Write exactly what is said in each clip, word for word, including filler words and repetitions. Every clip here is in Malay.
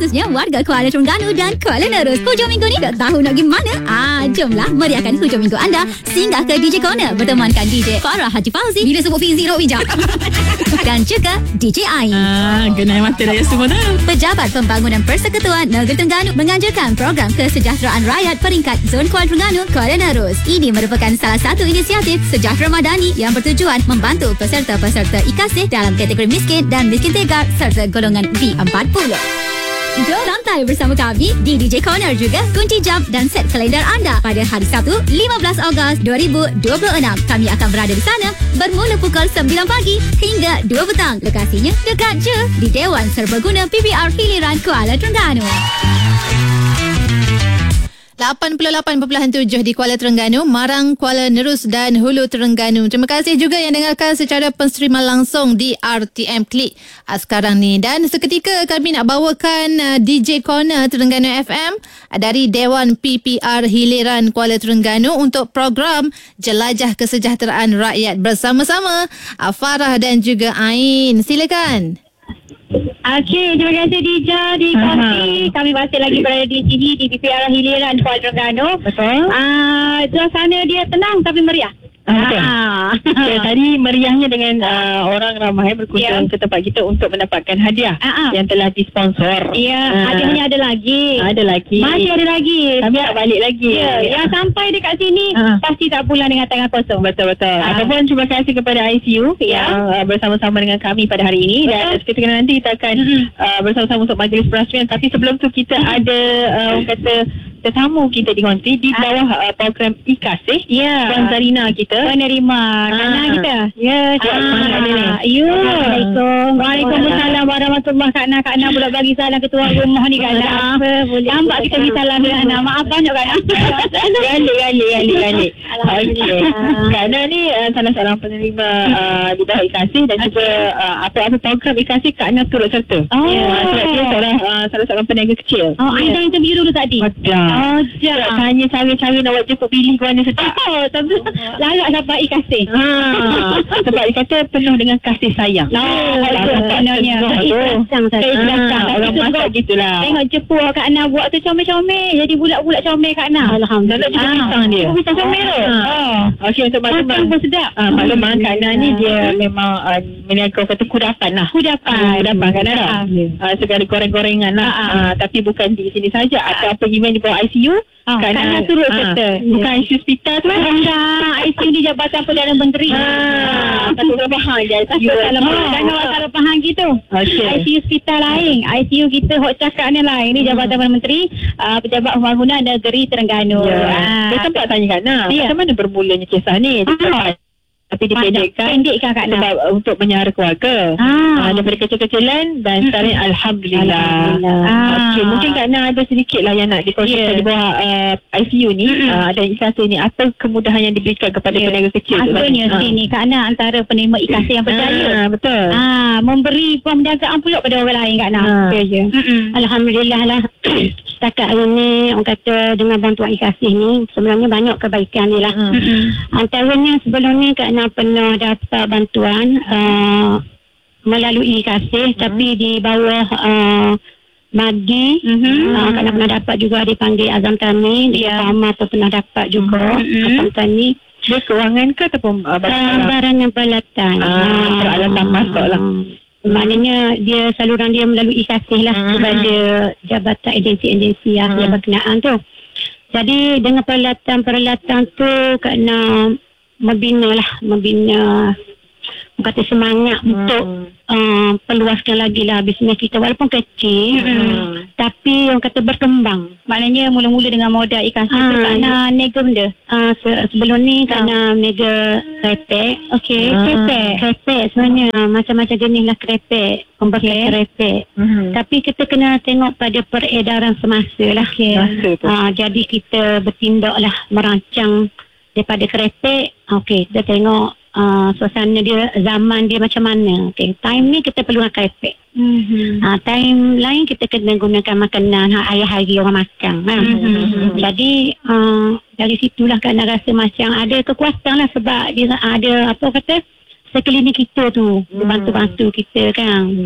khususnya warga Kuala Terengganu dan Kuala Nerus. Hujung minggu ni tak tahu nak pergi mana? Ah, jomlah meriahkan hujung minggu anda. Singgah ke D J Corner bertemankan D J Farah Haji Fauzi. Bila sebut Fizi Rok Bijak. Dan juga D J Ain. Ah, genai mata raya semua dah. Pejabat Pembangunan Persekutuan Negeri Terengganu menganjurkan program kesejahteraan rakyat peringkat Zon Kuala Terengganu, Kuala Nerus. Ini merupakan salah satu inisiatif sejahtera madani yang bertujuan membantu peserta-peserta I K A S I dalam kategori miskin dan miskin tegar serta golongan B empat puluh. Jom santai bersama kami di D J Corner juga. Kunci jam dan set kalender anda pada hari Sabtu lima belas Ogos dua ribu dua puluh enam. Kami akan berada di sana bermula pukul sembilan pagi hingga dua petang. Lokasinya dekat je di Dewan Serbaguna P P R Hiliran Kuala Terengganu. lapan puluh lapan perpuluhan tujuh di Kuala Terengganu, Marang, Kuala Nerus dan Hulu Terengganu. Terima kasih juga yang dengarkan secara penserima langsung di R T M Klik sekarang ni. Dan seketika kami nak bawakan D J Corner Terengganu F M dari Dewan P P R Hiliran Kuala Terengganu untuk program Jelajah Kesejahteraan Rakyat bersama-sama Farah dan juga Ain. Silakan. Okey, terima kasih Dija di Kopi. Kami masih lagi berada di sini di P P R Hiliran Kuala Terengganu. Betul. Ah, suasana dia tenang tapi meriah. Betul. Ah. Okay, tadi meriahnya dengan uh, orang ramai berkunjung Ya. ke tempat kita untuk mendapatkan hadiah Ah, ah. yang telah disponsor. Ya, Ah. hadiahnya ada lagi. Ada lagi. Masih ada lagi. Kami nak balik lagi. Ya, yang sampai dekat sini Ah. pasti tak pulang dengan tangan kosong. Betul-betul. Ah. Ataupun terima kasih kepada I C U Ya. yang uh, bersama-sama dengan kami pada hari ini. Dan Betul. ketika nanti kita akan uh, bersama-sama untuk majlis perasmian. Tapi sebelum tu kita ada uh, orang kata tetamu kita di Konti di bawah uh, program I K A S I. Ya. Puan Zarina kita. Penerima Kana Ah. kita. Ya, siap semangat dia ni. Ya. Assalamualaikum. Waalaikumsalam warahmatullahi. Kak Ana, Kak Ana pula bagi salam ketua rumah ni Kak Ana. Nampak kita bagi salam Kak Ana. Maaf banyak Kak Ana. Gali, gali, gali, gali. Alhamdulillah. Okey. Kak Ana ni uh, salah seorang penerima uh, di bawah I K A S I dan juga uh, apa-apa program I K A S I Kak Ana turut serta. Oh. Uh, sebab dia seorang, uh, salah seorang peniaga kecil. Oh, Aida interview dulu tadi. Betul. Oh, Nak jangan. tanya cara-cara nak buat jemput bilik ke mana sedap. Oh, tapi larat sampai I K A S I. Ha, sebab dia kata penuh dengan kasih sayang. Nah, itu maknanya. Keikhlasan saja. Keikhlasan. Ha, orang masak gitulah. Tengok jepur Kak Ana buat tu comel-comel. Jadi bulat-bulat comel Kak Ana. Alhamdulillah. Nak juga pisang dia. Oh, pisang comel tu. Oh. Okey, untuk Makan makluman. pun sedap. Ah, makluman Kak Ana ni dia memang uh, meniaga orang kata kudapan lah. Kudapan. Ah, kudapan Kak Ana. Ah. Uh, segala goreng-gorengan lah. Ah, ah. Ah, tapi bukan di sini saja. Apa-apa event di bawah I C U. Ah, Kak Kak Ana turut serta. Bukan I C U hospital tu kan. Enggak, I C U di Jabatan Perdana Menteri. Ah, tak tahu berapa hang je I C U. Dalam jangan awak taruh faham gitu. Okey. I C U hospital lain. I C U kita hok cakap ni lain. Ini Jabatan Perdana Menteri, uh, Pejabat Pembangunan Negeri Terengganu. Ya. Ah. Saya sempat tanya Kak Ana, Ya. macam mana bermulanya kisah ni? Ah. Tapi dipendekkan Pendekkan Kak Ana. sebab uh, untuk menyara keluarga. Ah. Ah, daripada kecil-kecilan dan sekarang Alhamdulillah. Alhamdulillah. Okey, Ah. mungkin Kak Ana ada sedikit lah yang nak dikongsikan Ya. di bawah uh, I C U ni uh, dan I K A S I ni. Apa kemudahan yang diberikan kepada Ya. peniaga kecil tu? Maksudnya Ah. sini Kak Ana antara penerima I K A S I yang percaya. Ah, betul. Ah, memberi perniagaan pula pada orang lain Kak Ana. Ah. Ya je. Alhamdulillah lah. Setakat hari ni orang kata dengan bantuan I K A S I ni sebenarnya banyak kebaikan ni lah. Hmm. Antaranya sebelum ni Kak Ana pernah dapat bantuan uh, melalui I K A S I tapi di bawah uh, Madi. Mhm. uh, Kak Ana pernah dapat juga dipanggil Azam Tani. Di Ya. Pahama tu pernah dapat juga Mhm. Azam Tani. Dia kewangan ke ataupun uh, Uh, barang? barang yang peralatan. Ah, peralatan masuk lah. Maknanya dia saluran dia melalui I K A S I lah Hmm. kepada jabatan agensi-agensi yang Hmm. yang berkenaan tu. Jadi dengan peralatan-peralatan tu kena membina lah, membina kata semangat Hmm. untuk uh, perluaskan lagi lah bisnes kita walaupun kecil Hmm. tapi orang kata berkembang. Maknanya mula-mula dengan modal I K A S I tu Ah, Kak Ana nega benda. Uh, se- sebelum ni kerana mega krepek. Okey, Ah. krepek. Krepek sebenarnya uh, macam-macam jenis lah krepek. Pembekas Okey. krepek. Hmm. Tapi kita kena tengok pada peredaran semasa lah. Okey. Masa tu. Uh, jadi kita bertindak lah merancang daripada krepek. Okey, kita tengok uh, suasana dia, zaman dia macam mana. Okey, time ni kita perlu krepek. Mhm. Uh, time lain kita kena gunakan makanan ha, hari-hari orang makan. Ha. Mhm. Jadi uh, dari situlah kan rasa macam ada kekuatan lah sebab dia ada apa kata sekeliling kita tu Hmm. bantu-bantu kita kan. Ya.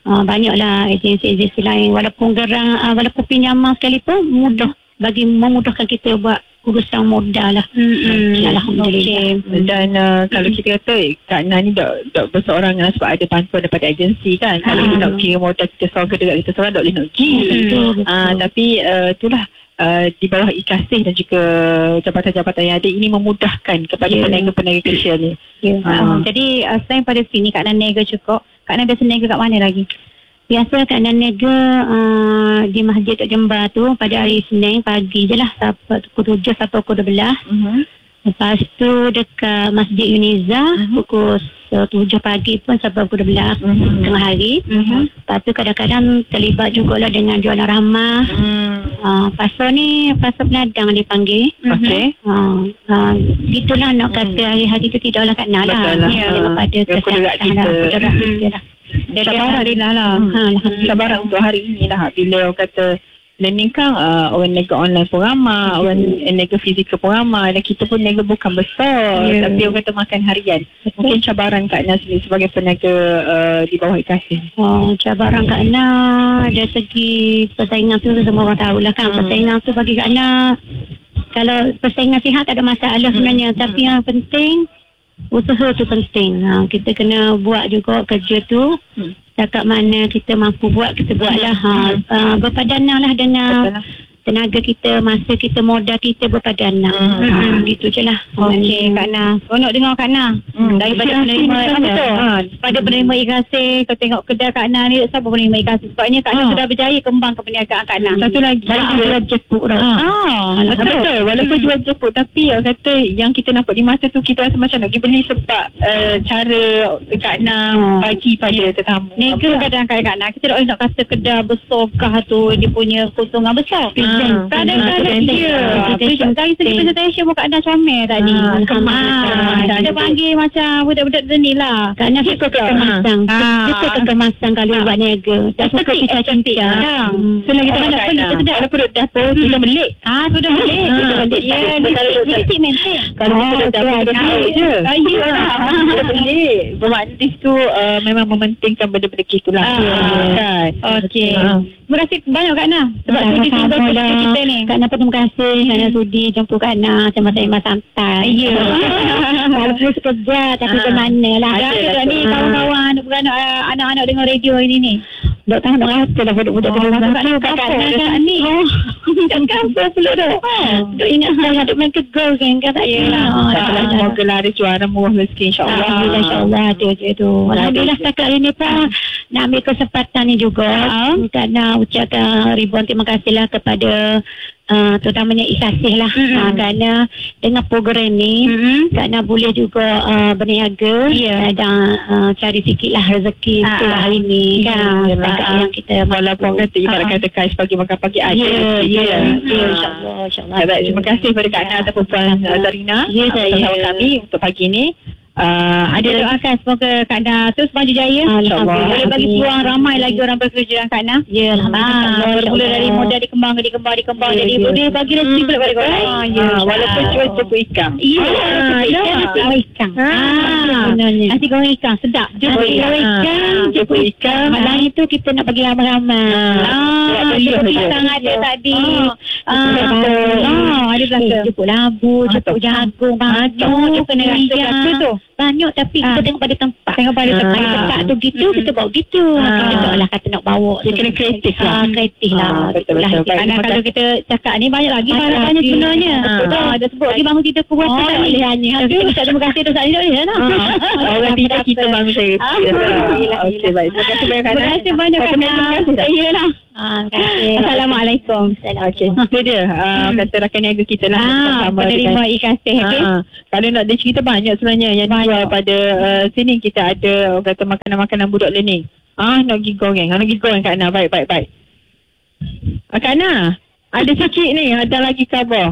uh, banyaklah agensi-agensi lain walaupun gerang uh, walaupun pinjaman sekalipun mudah bagi memudahkan kita buat urusan modal lah. Hmm. Alhamdulillah. Okay. Dan uh, kalau kita kata eh, Kak Nah ni dok dok berseorangan sebab ada bantuan daripada agensi kan. Kalau Ha. nak kira modal kita seorang dekat kita seorang dok boleh nak pergi. Betul, betul. Ah, tapi uh, itulah uh, di bawah I-Kasih dan juga jabatan-jabatan yang ada ini memudahkan kepada Ya. peniaga-peniaga kecil ni. Ya. Ah. Jadi uh, selain pada sini Kak Nah niaga cukup, Kak Nah biasa niaga kat mana lagi? Biasa Kak Nah niaga uh, di Masjid Tok Jember tu pada hari Isnin pagi je lah sampai pukul tujuh sampai pukul dua belas. Uh-huh. Lepas tu dekat Masjid Uniza Mhm. pukul tujuh pagi pun sampai pukul dua belas Mhm. tengah hari. Mhm. Lepas tu kadang-kadang terlibat jugalah dengan jualan ramah. Hmm. Uh, pasar ni pasar penadang dipanggil. Okey. Uh, uh, itulah nak kata hari-hari tu tidaklah Kak Nah lah. Betul lah. Ya, Ha. daripada Dia kuderat kesihatan kita. lah, kuderat kita lah. Alhamdulillah lah. Ha, Alhamdulillah. Sabaran untuk hari ini lah. Bila orang kata learning kan uh, orang niaga online pun ramai, orang niaga fizikal pun ramai, dan kita pun niaga bukan besar, Ya. tapi orang kata makan harian. Mungkin cabaran Kak Nah sendiri sebagai peniaga uh, di bawah I-Kasih. Oh, cabaran Kak Nah dari segi persaingan tu semua orang tahulah kan. Hmm. Persaingan tu bagi Kak Nah, kalau persaingan sihat tak ada masalah sebenarnya. Tapi yang penting usaha tu penting. Ha, kita kena buat juga kerja tu. Hmm. Setakat mana kita mampu buat, kita buatlah. Ha, uh, berpadanan lah dengan Betul lah. tenaga kita, masa kita, modal kita berpadanan. Hmm. Ha, gitu je lah. Okey Kak Nah. Seronok dengar Kak Nah. Hmm. Daripada Betul, penerima betul, betul. ha, pada penerima I-Kasih, kau tengok kedai Kak Nah ni siapa penerima I-Kasih. Sebabnya Kak Nah Ha. sudah berjaya kembang ke perniagaan Kak Nah. Satu lagi, Baru jual jepuk dah. Ah, betul. betul. Walaupun jual jeput, tapi orang kata yang kita nampak di mata tu kita rasa macam nak pergi beli sebab uh, cara Kak Nah bagi pada tetamu. Niaga kadang-kadang Kak Nah, kita tak boleh nak kata kedai besarkah tu dia punya keuntungan besar. Hmm. Kadang-kadang Presentation. dia. Presentation. Dari segi presentation pun Kak Nah comel tadi. Ah, kemas. Ah, Dan kita juga- panggil macam budak-budak seni lah. Kak Nah suka kekemasan. Ah. Suka kekemasan kalau buat niaga. Tak suka Cantik, kita cantik. cinta. Ah. Selagi kita Mana makan pelik Nah. sedap. Kalau perut dapur, kita belik. Ah, sudah balik. Ah, Sudah balik. Ya, kalau- lipstick maintain. Kalau kita dah dapur, kita belik je. Ah, ya. Kita belik. Bermakna di situ uh, memang mementingkan benda-benda gitulah. Ah. Kan? Okey. Ah. Terima kasih banyak Kak Nah sebab sudi tinggal Sama-sama kerja kita ni. Kak Nah pun terima kasih kerana sudi jemput Kak Nah sama-sama santai. Ya. Walaupun sekejap tapi Ah. ke mana lah. Ada Ada lah tak ni tu. kawan-kawan beranak anak-anak dengar radio ini ni. Dok tahu nak rasa lah budak-budak Oh, tengah Kak rasa Nah Kak kapur Nah dekat kan ni. Cakap apa pula dah. Dok ingat saya dok main tegur kan kata Yelah. Ah, semoga lah juara murah rezeki insyaAllah. Alhamdulillah insyaAllah ada je tu. Alhamdulillah setakat ini Pak nak ambil kesempatan ni juga Kak Nah ucapkan ribuan terima kasih lah kepada uh, terutamanya I-Kasih lah Mm-mm. uh, kerana dengan program ni Mm-mm. Kak Nah boleh juga uh, berniaga Ya. dan uh, cari sikit lah rezeki Ah, untuk ah. hari ni kan Yelah. setakat yang kita Walaupun kata ibarat kata kais pagi makan pagi ada. Ya, ya, ya, Ah. insyaAllah, insyaAllah. Ya, baik, terima kasih kepada Kak Nah ataupun Puan Zarina Ya, saya. bersama kami untuk pagi ini. Uh, Ada doakan semoga Kak Nah terus maju jaya. Alhamdulillah. Boleh bagi peluang ramai lagi orang bekerja dengan Kak Nah. Ya, Ah, bermula dari modal dikembang, dikembang, dikembang. Ya, Jadi ya. boleh bagi rezeki pula pada korang. Ah, ya, walaupun jual jeput ikan. Ya, Ya, nasi goreng ikan. Ah, sebenarnya. nasi goreng ikan sedap. Jeput Oh, ya. ikan, Ah, jeput jeput ikan. ikan. Malam itu kita nak bagi ramai-ramai. Ah, Ya, jeput ya, ya. pisang ada tadi. Ah, Ah, betul. ah, ada belakang. Jeput labu, Ah, jeput tak. jagung, banyak. Banyak kena rasa Kuliah. rasa tu. Banyak tapi kita Ah. tengok pada tempat. Tengok pada tempat. Ada tempat tu gitu, kita bawa gitu. Ah. Kita tak lah kata nak bawa. Dia kena kreatif lah. Ah, kreatif lah. Ah, betul, Itulah. betul. Baik, Kadang terima kalau kita cakap ni banyak lagi Banyak harapannya lagi. sebenarnya. Ah. Ah, dah sebut lagi bangun kita kuat Oh, tak boleh hanya. Kita ucap terima kasih tu saat ni tak boleh lah. Orang tidak kita bangsa. Ah, Okey, baik. Terima kasih banyak Kak Terima Nah. kasih banyak Kak Terima Nah. kasih dah. Iyalah. Ah, terima kasih. Assalamualaikum. Okey, itu dia uh, kata rakan niaga kita lah. Ah, bersama penerima dengan- I-Kasih. Ha, okey? ha. Kalau nak dia cerita banyak sebenarnya yang dijual pada uh, sini kita ada orang kata makanan-makanan budak learning. Ah, nak pergi goreng. Ah, nak pergi goreng Kak Nah. Baik, baik, baik. Ah, Kak Nah, ada sikit ni, ada lagi khabar.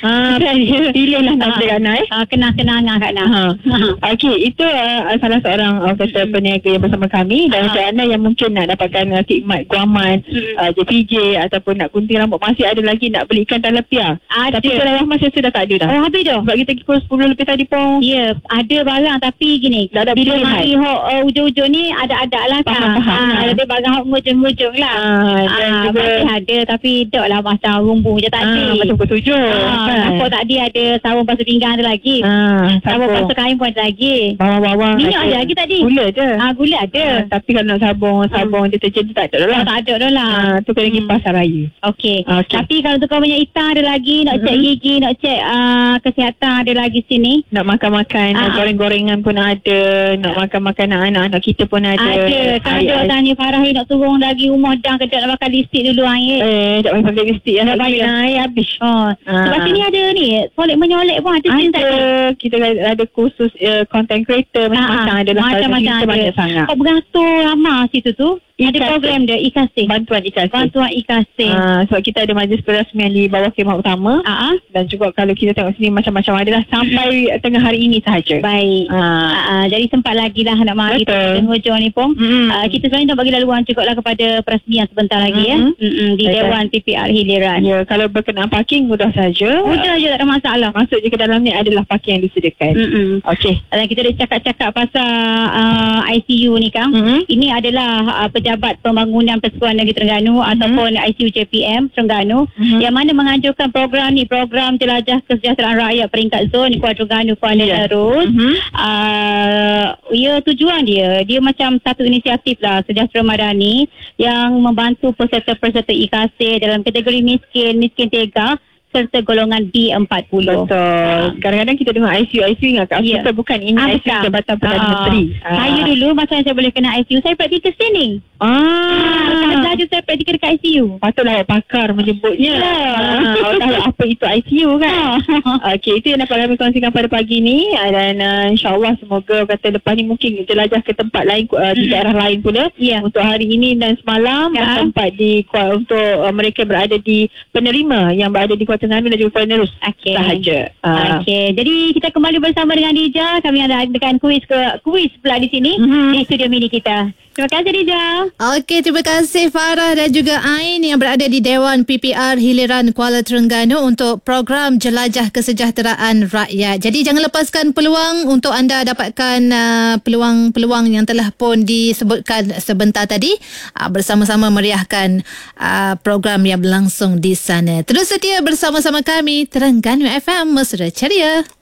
Ah, pilihlah nama dia Kak Ana eh. Ah, kenang-kenangan Kak Ana. Ha. Okey, itu uh, salah seorang uh, kata peniaga yang bersama kami dan untuk anda yang mungkin nak dapatkan uh, khidmat guaman, uh, J P J ataupun nak gunting rambut, masih ada lagi nak beli ikan talapia. Ada. Tapi kalau Rahmat saya sudah tak ada dah. Oh, habis dah. Sebab kita pukul sepuluh lebih tadi pun. Ya, ada barang tapi gini. Tak ada bila pilihan. mari hok uh, ujung-ujung ni ada-ada lah kan. Faham, faham. Ah, lebih barang hok mujung-mujung lah. Ah, dan Ah, juga masih ada tapi tak lah macam rumbu je tak ada. ah, macam pukul tujuh. Ah, kan? apa tadi ada sarung basuh pinggang ada lagi. Ah, Sarung sabun. basuh kain pun ada lagi. Bawang-bawang. Minyak ada lagi tadi. Gula je. Ah, gula ada. Ah, tapi kalau nak sabun, sabun deterjen tu tak ada lah. Oh, tak ada dah lah. Ah, tu kena pergi pasar raya. Okey. Okey. Tapi kalau tukar minyak hitam ada lagi, nak cek Mm-mm. gigi, nak cek uh, kesihatan ada lagi sini. Nak makan-makan, nak Ah. goreng-gorengan pun ada, nak makan-makan anak-anak kita pun ada. Ada. Kan Air- ada air- tanya Farah nak turun lagi rumah dah ke tak nak makan lipstick dulu air. Eh, tak payah pakai lipstick lah. Tak Tak payah. payah air habis. Oh. Ah. Sebab sini ada ni, solek menyolek pun ada sini tak ada. Ada, kita ada kursus uh, content creator, macam-macam Ah, ada lah. macam-macam Kita ada. banyak sangat. Kau beratur ramah situ tu. Ada Ikasih. program dia, ikasih. Bantuan ikasih. Bantuan ikasih. Ah, sebab kita ada majlis perasmian di bawah khemah utama. Ah, ah. Dan juga kalau kita tengok sini macam-macam ada lah sampai tengah hari ini sahaja. Baik. Ah. Ah, ah, jadi sempat lagi lah nak mari Betul. pada hujung ni pun. Mm-mm. Ah, kita sebenarnya nak bagi laluan juga lah kepada perasmian sebentar lagi ya. Mm-mm. Mm-mm, di Betul. Dewan P P R Hiliran. Ya, kalau berkenaan parking mudah saja. Mudah je, tak ada masalah. Masuk je ke dalam ni adalah parking yang disediakan. Mm-mm. Okey. Dan kita dah cakap-cakap pasal uh, I C U ni Kang. Mm-mm. Ini adalah uh, pejabat pembangunan Persekutuan Negeri Terengganu Mm-hmm. ataupun I C U J P M Terengganu Mhm. yang mana menganjurkan program ni, program Jelajah Kesejahteraan Rakyat peringkat zon Kuala Terengganu Kuala Ya. Nerus. Mhm. Uh, ya tujuan dia dia macam satu inisiatif lah Sejahtera Madani yang membantu peserta-peserta I K A S I dalam kategori miskin, miskin tega serta golongan B empat puluh. Betul. Kadang-kadang kita dengar I C U, I C U ingat kat Ya. hospital bukan ini Ah, I C U betul. Jabatan Perdana Ah. Menteri. Ah. Saya dulu masa saya boleh kena I C U, saya praktikal sini. Ah. Ah, saja saya praktikal dekat I C U. Patutlah awak pakar menyebutnya. Ya. Ah, awak tahu apa itu I C U kan? Okey, itu yang dapat kami kongsikan pada pagi ni. Ah, dan uh, insyaAllah semoga kata lepas ni mungkin jelajah ke tempat lain, uh, di daerah lain pula. Ya. Untuk hari ini dan semalam Ya. bertempat di Kuala- untuk uh, mereka berada di penerima yang berada di Kuala Terengganu dan juga Kuala Nerus Okey. sahaja. Ah. Okey, jadi kita kembali bersama dengan Dija. Kami ada dengan kuis ke kuis pula di sini Mhm. di studio mini kita. Terima kasih Dija. Okey, terima kasih Farah dan juga Ain yang berada di Dewan P P R Hiliran Kuala Terengganu untuk program Jelajah Kesejahteraan Rakyat. Jadi jangan lepaskan peluang untuk anda dapatkan uh, peluang-peluang yang telah pun disebutkan sebentar tadi uh, bersama-sama meriahkan uh, program yang berlangsung di sana. Terus setia bersama-sama kami Terengganu F M, mesra ceria.